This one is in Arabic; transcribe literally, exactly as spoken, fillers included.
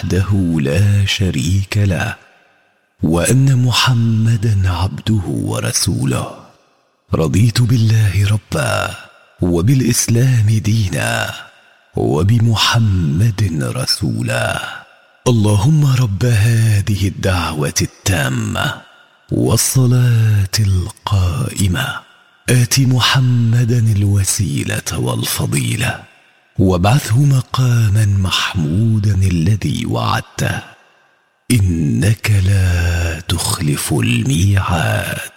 وحده لا شريك له، وأن محمدا عبده ورسوله. رضيت بالله ربا، وبالإسلام دينا، وبمحمد رسولا. اللهم رب هذه الدعوة التامة والصلاة القائمة، آت محمدا الوسيلة والفضيلة، وابعثه مقاما محمودا الذي وعدته، إنك لا تخلف الميعاد.